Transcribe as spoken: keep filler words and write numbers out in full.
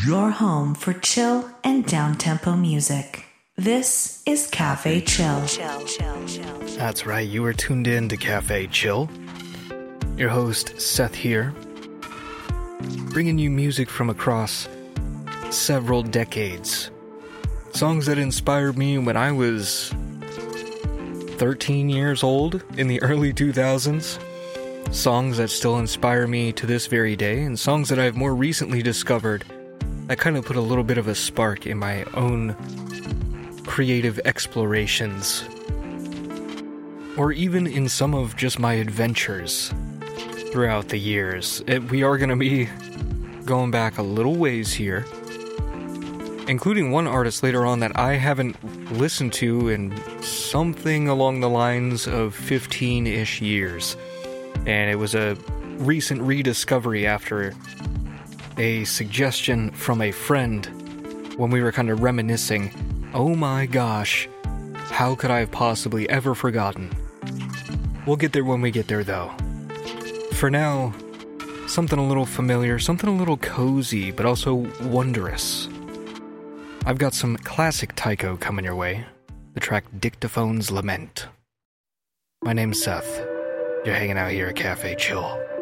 your home for chill and down-tempo music. This is Cafe Chill. That's right, you are tuned in to Cafe Chill. Your host, Seth here, bringing you music from across several decades. Songs that inspired me when I was thirteen years old in the early two thousands. Songs that still inspire me to this very day, and songs that I've more recently discovered that kind of put a little bit of a spark in my own creative explorations, or even in some of just my adventures throughout the years. It, we are going to be going back a little ways here, including one artist later on that I haven't listened to in something along the lines of fifteen-ish years. And it was a recent rediscovery after a suggestion from a friend when we were kind of reminiscing. Oh my gosh, how could I have possibly ever forgotten? We'll get there when we get there, though. For now, something a little familiar, something a little cozy, but also wondrous. I've got some classic Tycho coming your way. The track Dictaphone's Lament. My name's Seth. You're hanging out here at Cafe Chill.